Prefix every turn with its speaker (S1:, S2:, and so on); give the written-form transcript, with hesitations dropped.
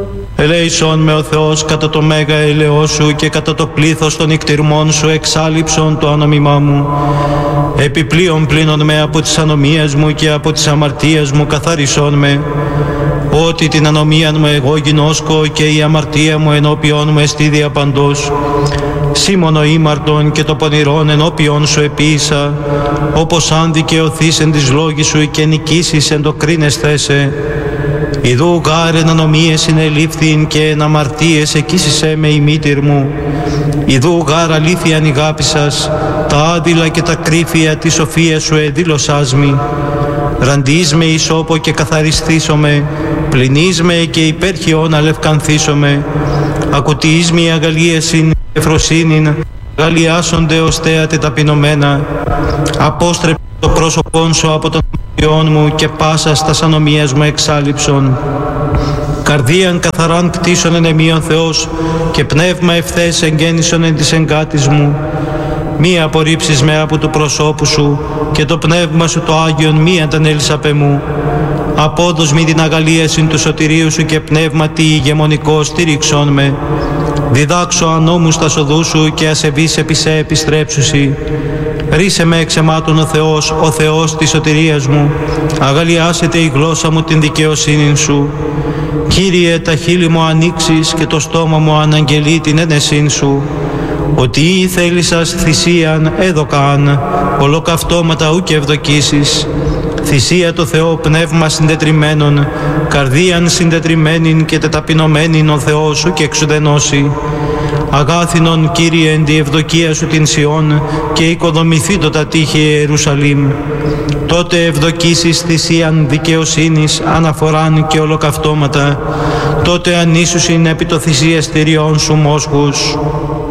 S1: Ελέησον με ο Θεός κατά το μέγα έλεος σου και κατά το πλήθος των νικτυρμών σου εξάλειψον το ανομιμά μου. Επιπλέον πλύνον με από τις ανομίες μου και από τις αμαρτίες μου καθαρίσον με. Ότι την ανομίαν μου εγώ γινώσκω και η αμαρτία μου ενώπιον μου εστίδια παντός. Σήμωνο ήμαρτον και το πονηρόν ενώπιον σου επίησα, όπως αν δικαιωθείς εν της λόγης σου και νικήσεις εν το κρίνεσθέσαι. Ιδού γάρ εν ανομίες συνελήφθην και εν αμαρτίες εκείσισέ με η μήτηρ μου. Ιδού γάρ αλήθειαν ηγάπησας, τα άδειλα και τα κρύφια της σοφίας σου εδήλωσάς μη. Ραντείς με ισόπο και καθαριστήσομαι, πλυνείς με και υπέρχιον αλευκανθήσομαι. Ακουτείς με αγαλίεσιν και φροσύνην, αγαλιάσονται ως θέατε ταπεινωμένα. Απόστρεψε το πρόσωπόν σου από τον αμαρτιών μου και πάσα στας ανομίας μου εξάλειψον. Καρδίαν καθαράν κτίσον εν εμείον Θεός και πνεύμα ευθές εγγέννησον εν της εγκάτης μου. Μη απορρίψεις με από του προσώπου σου και το πνεύμα σου το Άγιον μη αντανέλεις απ' εμού. Απόδος μη την αγαλίασιν του σωτηρίου σου και πνεύμα τι ηγεμονικό στήριξον με. Διδάξω ανώμους τα σοδού σου και ασεβείς επί σε επιστρέψουσι. Ρίσε με εξ εμάτων ο Θεός της σωτηρίας μου. Αγαλιάσετε η γλώσσα μου την δικαιοσύνη σου. Κύριε, τα χείλη μου ανοίξεις και το στόμα μου αναγγελεί την ένεσήν σου. Ότι ή θέλησας θυσίαν έδωκαν, ολοκαυτώματα ου και ευδοκίσεις. Θυσία το Θεό πνεύμα συντετριμένον, καρδίαν συντετριμένην και τεταπεινωμένην ο Θεός σου και εξουδενώσει. Αγάθινον Κύριε εν τη ευδοκία σου την Σιών και οικοδομηθήτω τα τείχη Ιερουσαλήμ. Τότε ευδοκίσεις θυσίαν δικαιοσύνης, αναφοράν και ολοκαυτώματα. Τότε ανήσουσιν επί το θυσιαστηριών σου μόσχους.